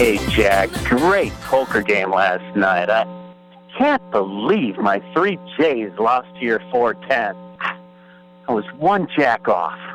Hey, Jack, great poker game last night. I can't believe my three J's lost to your 410. I was one jack off.